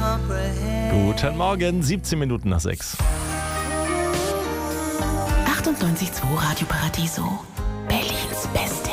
Guten Morgen, 17 Minuten nach 6. 98.2 Radio Paradiso. Berlins Beste.